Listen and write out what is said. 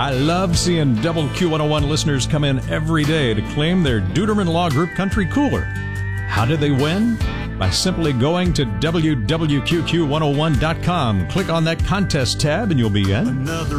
I love seeing Double Q101 listeners come in every day to claim their Duderman Law Group Country Cooler. How did they win? By simply going to www.qqq101.com. Click on that contest tab and you'll be in.